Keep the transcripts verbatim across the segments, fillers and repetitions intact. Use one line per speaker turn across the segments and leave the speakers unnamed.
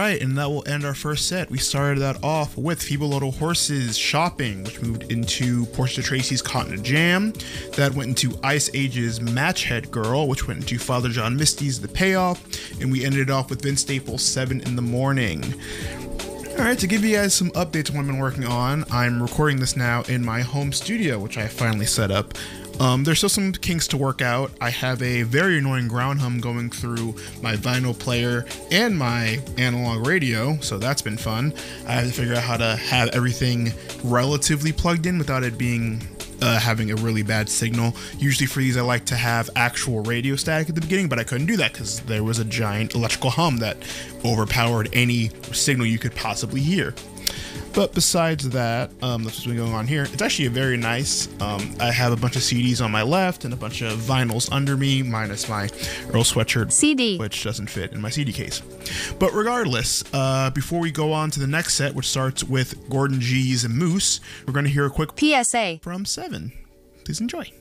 Alright, and that will end our first set. We started that off with Feeble Little Horses Shopping, which moved into Portia Tracy's Cotton Jam. That went into Ice Age's Matchhead Girl, which went into Father John Misty's The Payoff. And we ended off with Vince Staples' Seven in the Morning. Alright, to give you guys some updates on what I've been working on, I'm recording this now in my home studio, which I finally set up. Um, there's still some kinks to work out. I have a very annoying ground hum going through my vinyl player and my analog radio, so that's been fun. I have to figure out how to have everything relatively plugged in without it being uh, having a really bad signal. Usually for these I like to have actual radio static at the beginning, but I couldn't do that because there was a giant electrical hum that overpowered any signal you could possibly hear. But besides that, um, that's what's been going on here. It's actually a very nice. Um, I have a bunch of C Ds on my left and a bunch of vinyls under me, minus my Earl Sweatshirt
C D,
which doesn't fit in my C D case. But regardless, uh, before we go on to the next set, which starts with Gordon G's Moose, we're going to hear a quick
P S A
from Seven. Please enjoy.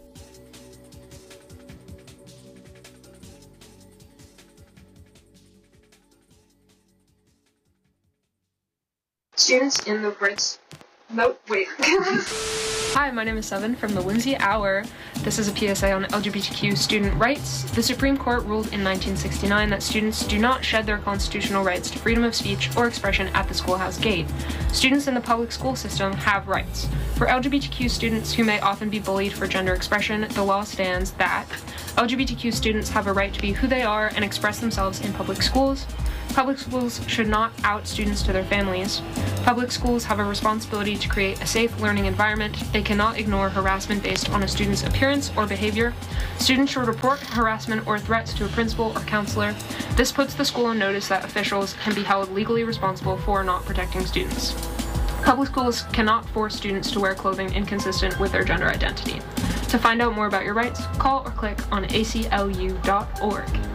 Students in the Brits. No, wait.
Hi, my name is Seven from the Whimsy Hour. This is a P S A on L G B T Q student rights. The Supreme Court ruled in nineteen sixty-nine that students do not shed their constitutional rights to freedom of speech or expression at the schoolhouse gate. Students in the public school system have rights. For L G B T Q students who may often be bullied for gender expression, the law stands that L G B T Q students have a right to be who they are and express themselves in public schools. Public schools should not out students to their families. Public schools have a responsibility to create a safe learning environment. They cannot ignore harassment based on a student's appearance or behavior. Students should report harassment or threats to a principal or counselor. This puts the school on notice that officials can be held legally responsible for not protecting students. Public schools cannot force students to wear clothing inconsistent with their gender identity. To find out more about your rights, call or click on A C L U dot org.